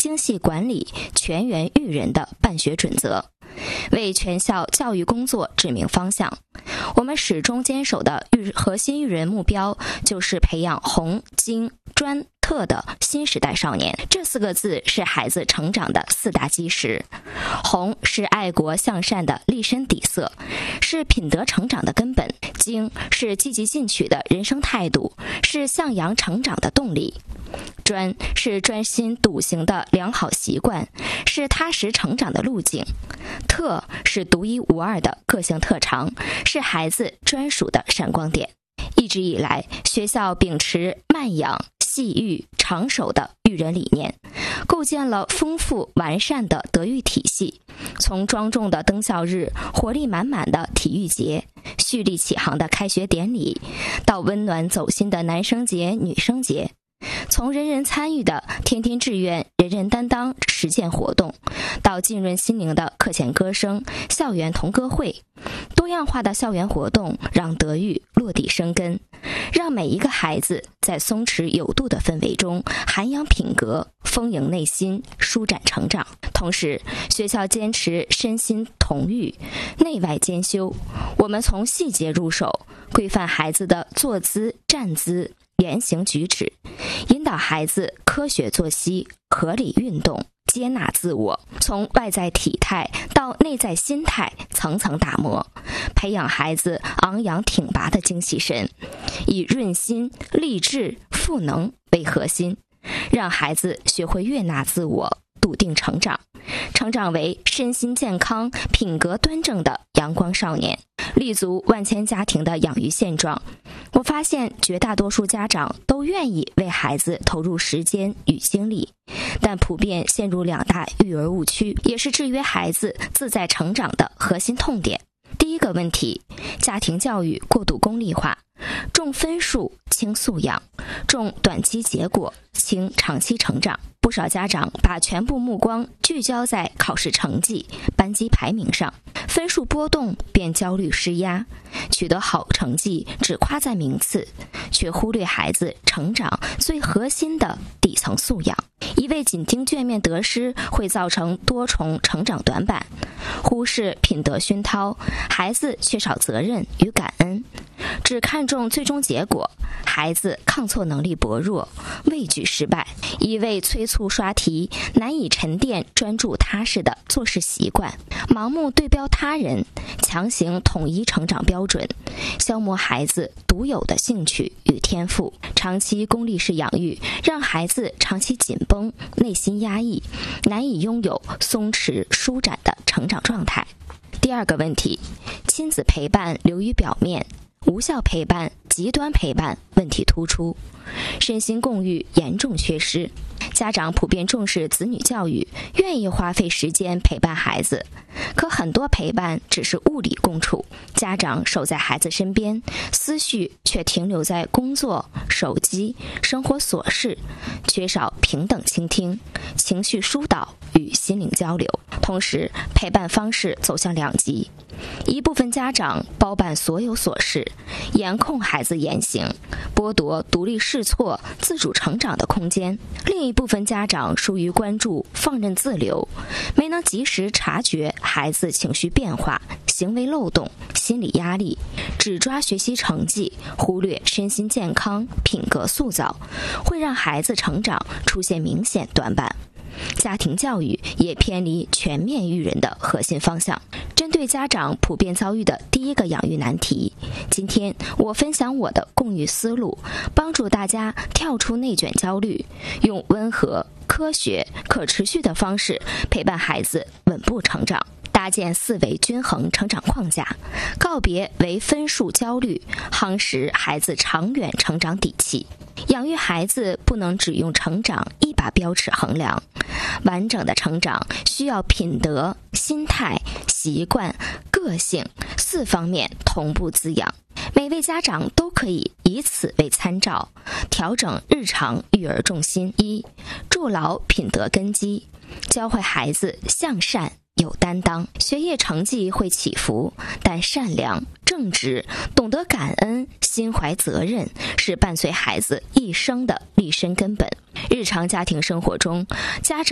精细管理、全员育人的办学准则，为全校教育工作指明方向。我们始终坚守的核心育人目标，就是培养红、精、专、特的新时代少年。这4个字是孩子成长的4大基石。红是爱国向善的立身底色，是品德成长的根本；精是积极进取的人生态度，是向阳成长的动力；专是专心笃行的良好习惯，是踏实成长的路径；特是独一无二的个性特长，是孩子专属的闪光点。一直以来，学校秉持慢养、细育、长守的育人理念，构建了丰富完善的德育体系。从庄重的登校日、活力满满的体育节、蓄力启航的开学典礼，到温暖走心的男生节、女生节；从人人参与的天天志愿、人人担当实践活动，到浸润心灵的课前歌声、校园童歌会，多样化的校园活动让德育落地生根，让每一个孩子在松弛有度的氛围中涵养品格、丰盈内心、舒展成长。同时，学校坚持身心同育、内外兼修。我们从细节入手，规范孩子的坐姿、站姿、言行举止，引导孩子科学作息、合理运动，接纳自我，从外在体态到内在心态层层打磨，培养孩子昂扬挺拔的精气神，以润心、励志、赋能为核心，让孩子学会悦纳自我，笃定成长，成长为身心健康、品格端正的阳光少年。立足万千家庭的养育现状，我发现绝大多数家长都愿意为孩子投入时间与精力，但普遍陷入2大育儿误区，也是制约孩子自在成长的核心痛点。第一个问题，家庭教育过度功利化，重分数轻素养，重短期结果轻长期成长。不少家长把全部目光聚焦在考试成绩、班级排名上，分数波动便焦虑施压，取得好成绩只夸赞名次，却忽略孩子成长最核心的底层素养。一味紧盯卷面得失，会造成多重成长短板，忽视品德熏陶，孩子缺少责任与感恩，只看重最终结果，孩子抗挫能力薄弱，畏惧失败。一味催促刷题，难以沉淀专注踏实的做事习惯，盲目对标他人，强行统一成长标准，消磨孩子独有的兴趣与天赋。长期功利式养育，让孩子长期紧绷，内心压抑，难以拥有松弛舒展的成长状态。第二个问题，亲子陪伴流于表面，无效陪伴、极端陪伴问题突出，身心共育严重缺失。家长普遍重视子女教育，愿意花费时间陪伴孩子，可很多陪伴只是物理共处，家长守在孩子身边，思绪却停留在工作、手机、生活琐事，缺少平等倾听、情绪疏导与心灵交流。同时，陪伴方式走向两极，一部分家长包办所有琐事，严控孩子言行，剥夺独立试错、自主成长的空间；另一部分家长疏于关注，放任自流，没能及时察觉孩子情绪变化、行为漏洞、心理压力，只抓学习成绩，忽略身心健康、品格塑造，会让孩子成长出现明显短板。家庭教育也偏离全面育人的核心方向。针对家长普遍遭遇的第一个养育难题，今天我分享我的共育思路，帮助大家跳出内卷焦虑，用温和、科学、可持续的方式陪伴孩子稳步成长，搭建四维均衡成长框架，告别为分数焦虑，夯实孩子长远成长底气。养育孩子不能只用成长一把标尺衡量，完整的成长需要品德、心态、习惯、个性4方面同步滋养。每位家长都可以以此为参照，调整日常育儿重心。1. 筑牢品德根基，教会孩子向善有担当。学业成绩会起伏，但善良、正直、懂得感恩、心怀责任是伴随孩子一生的立身根本。日常家庭生活中，家长